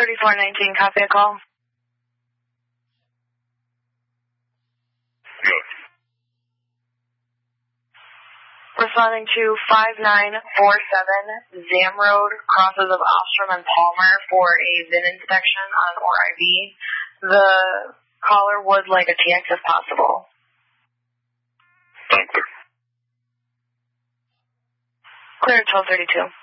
3419, copy a call. Good. Responding to 5947 Zam Road, crosses of Ostrom and Palmer for a VIN inspection on ORIV. The caller would like a TX if possible. Clear. Clear at 1232.